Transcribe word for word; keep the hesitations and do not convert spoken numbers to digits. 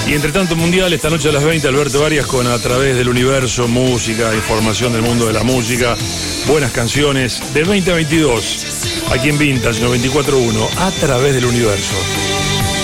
Y entre tanto mundial, esta noche a las veinte, Alberto Arias con A Través del Universo, música, información del mundo de la música, buenas canciones, del veinte a veintidós, aquí en Vintage noventa y cuatro punto uno, A Través del Universo.